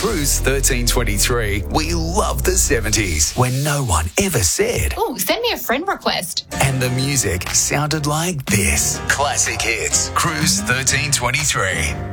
Cruise 1323, we love the 70s when no one ever said. Oh, send me a friend request. And the music sounded like this. Classic hits. Cruise 1323.